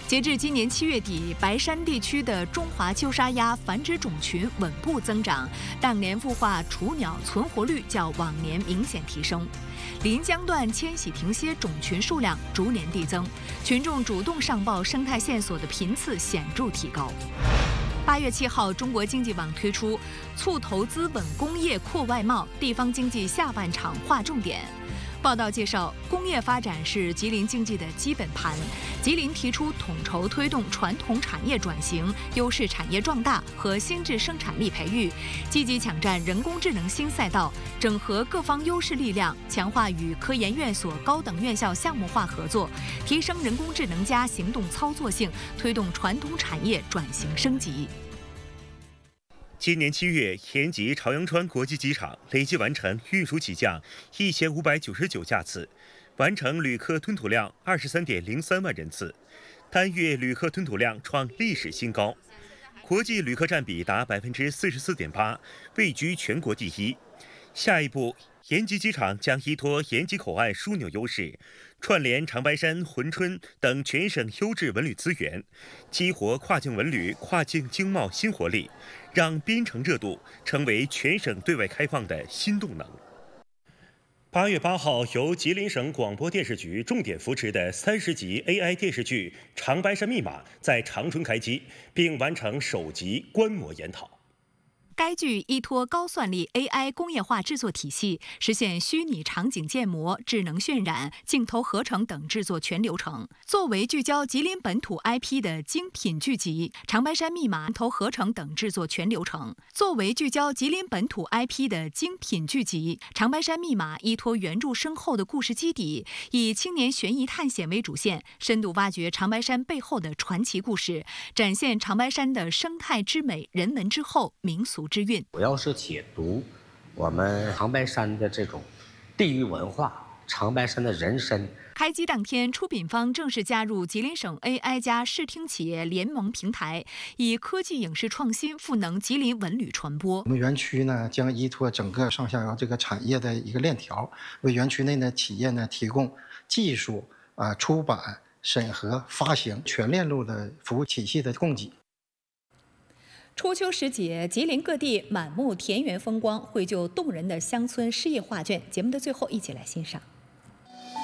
截至今年7月底，白山地区的中华秋沙鸭繁殖种群稳步增长，当年孵化雏鸟存活率较往年明显提升。临江段迁徙停歇种群数量逐年递增，群众主动上报生态线索的频次显著提高。8月7号，中国经济网推出促投资稳工业扩外贸，地方经济下半场划重点。报道介绍，工业发展是吉林经济的基本盘。吉林提出统筹推动传统产业转型、优势产业壮大和新质生产力培育，积极抢占人工智能新赛道，整合各方优势力量，强化与科研院所高等院校项目化合作，提升人工智能加行动操作性，推动传统产业转型升级。 今年7月，延吉朝阳川国际机场累计完成运输起降1599架次，完成旅客吞吐量23.03万人次，单月旅客吞吐量创历史新高，国际旅客占比达44.8%，位居全国第一。下一步，延吉机场将依托延吉口岸枢纽优势，串联长白山、珲春等全省优质文旅资源，激活跨境文旅、跨境经贸新活力，让边城热度成为全省对外开放的新动能。8月8号，由吉林省广播电视局重点扶持的30集 AI 电视剧《长白山密码》在长春开机，并完成首集观摩研讨。 该剧依托高算力 AI 工业化制作体系，实现虚拟场景建模、智能渲染、镜头合成等制作全流程。作为聚焦吉林本土 IP 的精品剧集，《长白山密码》镜头合成等制作全流程。作为聚焦吉林本土 IP 的精品剧集，《长白山密码》依托原著深厚的故事基底，以青年悬疑探险为主线，深度挖掘长白山背后的传奇故事，展现长白山的生态之美、人文之厚、民俗之韵。 主要是解读我们长白山的这种地域文化，长白山的人参。 开机当天，出品方正式加入吉林省 AI 加视听企业联盟平台，以科技影视创新赋能吉林文旅传播。 我们园区呢将依托整个上下游这个产业的一个链条，为园区内的企业呢提供技术、出版、审核、发行全链路的服务体系的供给。 初秋时节，吉林各地满目田园风光，绘就动人的乡村诗意画卷。节目的最后，一起来欣赏。